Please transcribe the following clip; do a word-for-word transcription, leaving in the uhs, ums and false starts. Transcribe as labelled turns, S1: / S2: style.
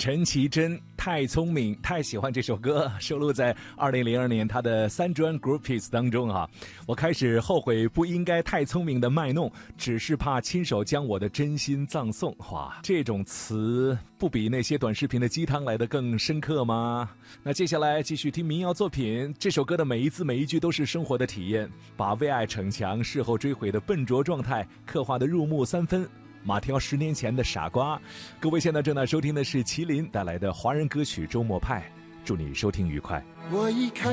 S1: 陈绮贞太聪明，太喜欢这首歌，收录在二零零二年他的三专 Groupies 当中啊。我开始后悔不应该太聪明的卖弄，只是怕亲手将我的真心葬送。哇，这种词不比那些短视频的鸡汤来得更深刻吗？那接下来继续听民谣作品，这首歌的每一字每一句都是生活的体验，把为爱逞强事后追悔的笨拙状态刻画得入木三分。马挑十年前的傻瓜，各位现在正在收听的是麒麟带来的华人歌曲周末派，祝你收听愉快。
S2: 我一看